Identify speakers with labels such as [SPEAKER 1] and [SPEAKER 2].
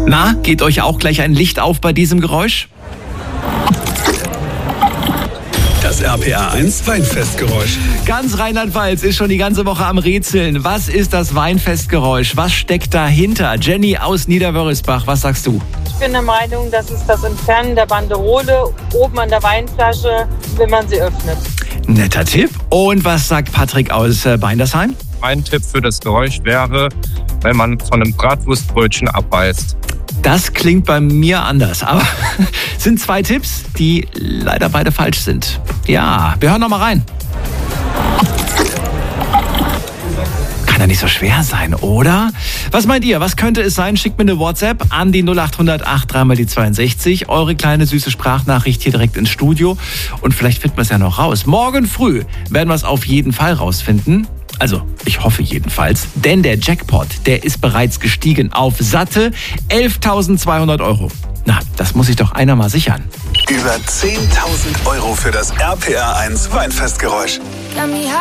[SPEAKER 1] Na, geht euch auch gleich ein Licht auf bei diesem Geräusch?
[SPEAKER 2] Das RPA1 Weinfestgeräusch.
[SPEAKER 1] Ganz Rheinland-Pfalz ist schon die ganze Woche am Rätseln. Was ist das Weinfestgeräusch? Was steckt dahinter? Jenny aus Niederwörrisbach, was sagst du?
[SPEAKER 3] Ich bin der Meinung, das ist das Entfernen der Banderole oben an der Weinflasche, wenn man sie öffnet.
[SPEAKER 1] Netter Tipp. Und was sagt Patrick aus Beindersheim?
[SPEAKER 4] Mein Tipp für das Geräusch wäre, wenn man von einem Bratwurstbrötchen abbeißt.
[SPEAKER 1] Das klingt bei mir anders, aber sind 2 Tipps, die leider beide falsch sind. Ja, wir hören noch mal rein. Kann ja nicht so schwer sein, oder? Was meint ihr? Was könnte es sein? Schickt mir eine WhatsApp an die 0800 83 62. Eure kleine süße Sprachnachricht hier direkt ins Studio. Und vielleicht finden wir es ja noch raus. Morgen früh werden wir es auf jeden Fall rausfinden. Also, ich hoffe jedenfalls. Denn der Jackpot, der ist bereits gestiegen auf satte 11.200 Euro. Na, das muss sich doch einer mal sichern.
[SPEAKER 2] Über 10.000 Euro für das RPA1 Weinfestgeräusch.